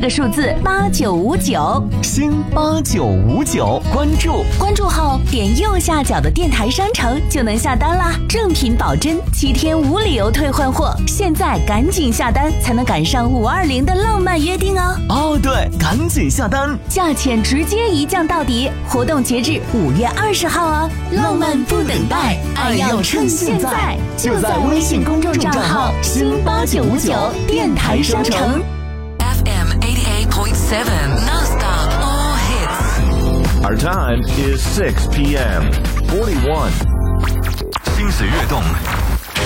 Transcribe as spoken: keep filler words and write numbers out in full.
个数字八九五九， 星八九五九，关注关注后点右下角的电台商城就能下单啦，正品保真，七天无理由退换货，现在赶紧下单才能赶上五二零的浪漫约定哦！ 哦，对，赶紧下单， 价钱直接一降到底，活动截至五月二十号哦！浪漫不等待，爱要趁现在，就在微信公众账号星八九五九电台商城。 F M eighty-eight point seven non-stop all hits. Our time is six p m forty-one. 心随悦动，